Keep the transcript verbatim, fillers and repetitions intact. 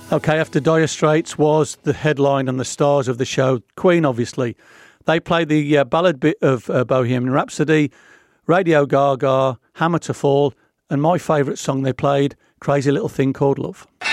Okay, after Dire Straits was the headline and the stars of the show, Queen, obviously. They played the uh, ballad bit of uh, Bohemian Rhapsody, Radio Gaga, Hammer to Fall, and my favourite song they played, Crazy Little Thing Called Love.